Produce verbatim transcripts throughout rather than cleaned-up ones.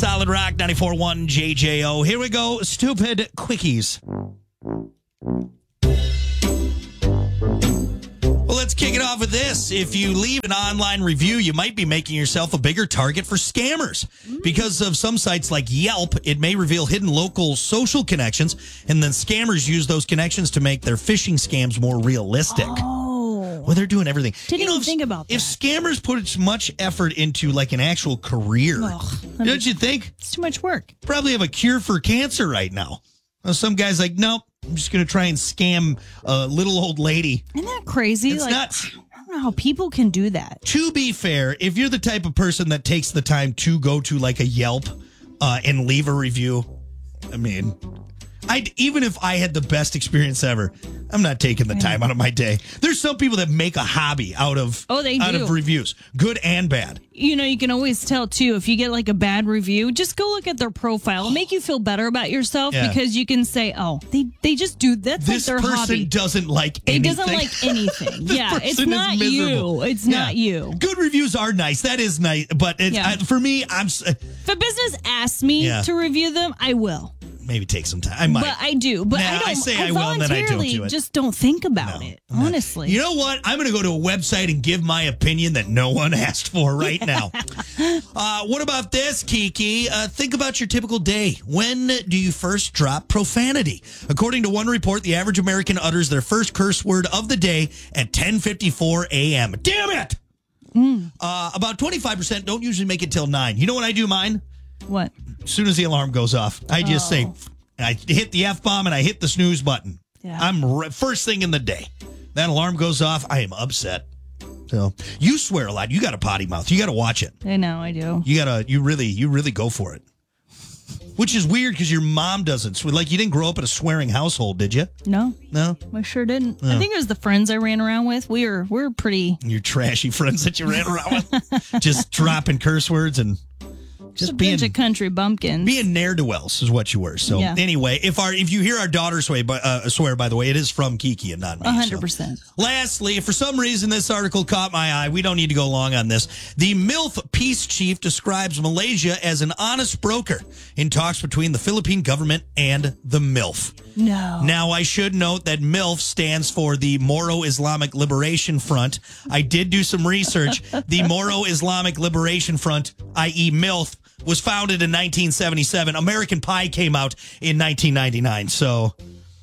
Solid Rock ninety-four point one J J O. Here we go. Stupid quickies. Well, let's kick it off with this. If you leave an online review, you might be making yourself a bigger target for scammers. Because of some sites like Yelp, it may reveal hidden local social connections, and then scammers use those connections to make their phishing scams more realistic. Oh. Well, they're doing everything. Didn't you know, even if, think about that. If scammers put as much effort into like an actual career, Ugh, don't you think? It's too much work. Probably have a cure for cancer right now. Well, some guy's like, nope, I'm just going to try and scam a little old lady. Isn't that crazy? It's like, nuts. I don't know how people can do that. To be fair, if you're the type of person that takes the time to go to like a Yelp uh, and leave a review, I mean, I'd, even if I had the best experience ever, I'm not taking the time out of my day. There's some people that make a hobby out of Oh, they out do. of reviews, good and bad. You know, you can always tell, too, if you get like a bad review, just go look at their profile. It'll make you feel better about yourself Yeah. because you can say, oh, they, they just do that's This like their person hobby. doesn't like It anything. doesn't like anything. This Yeah, it's person is not miserable. you. It's Yeah. not you. Good reviews are nice. That is nice, but it's, Yeah. I, for me, I'm s- If a business asks me Yeah. to review them, I will. maybe take some time. I might. But I do. But Nah, I don't. I say I will and then I don't voluntarily do it. just don't think about No, it. no. Honestly. You know what? I'm going to go to a website and give my opinion that no one asked for right now. Uh, what about this, Kiki? Uh, think about your typical day. When do you first drop profanity? According to one report, the average American utters their first curse word of the day at ten fifty-four a.m. Damn it! Mm. Uh, about twenty-five percent don't usually make it till nine. You know when I do mine? What? As soon as the alarm goes off, I just say, Oh. I hit the F-bomb and I hit the snooze button. Yeah. I'm re- first thing in the day. That alarm goes off, I am upset. So you swear a lot. You got a potty mouth. You got to watch it. I know, I do. You got to, you really, you really go for it. Which is weird because your mom doesn't swear. Like you didn't grow up in a swearing household, did you? No, No? I sure didn't. I think it was the friends I ran around with. We were we were pretty Your trashy friends that you ran around with. Just dropping curse words and just a being- bunch of country bumpkins. Being ne'er-do-wells is what you were. So Yeah. anyway, if our if you hear our daughter swear, uh, swear, by the way, it is from Kiki and not me. A hundred so. percent. Lastly, if for some reason this article caught my eye, we don't need to go long on this. The MILF peace chief describes Malaysia as an honest broker in talks between the Philippine government and the MILF. No. Now, I should note that MILF stands for the Moro Islamic Liberation Front. I did do some research. The Moro Islamic Liberation Front, that is. MILF, was founded in nineteen seventy-seven. American Pie came out in nineteen ninety-nine. So,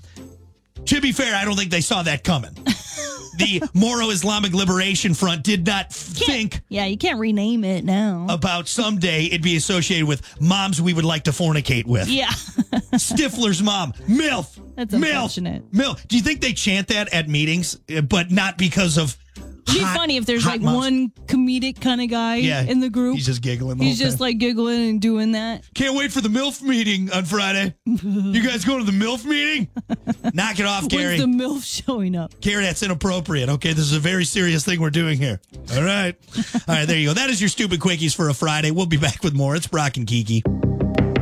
to be fair, I don't think they saw that coming. The Moro Islamic Liberation Front did not think Yeah, you can't rename it now. about someday it'd be associated with moms we would like to fornicate with. yeah. Stifler's mom, MILF. That's MILF. unfortunate. MILF. Do you think they chant that at meetings, uh, but not because of It'd be hot- funny if there's hot like moms? one comedic kind of guy Yeah, in the group. He's just giggling the He's whole just time. like giggling and doing that. Can't wait for the MILF meeting on Friday. You guys going to the MILF meeting? Knock it off, Gary. When's the MILF showing up? Gary, that's inappropriate. Okay, this is a very serious thing we're doing here. All right. All right, there you go. That is your stupid quickies for a Friday. We'll be back with more. It's Brock and Kiki.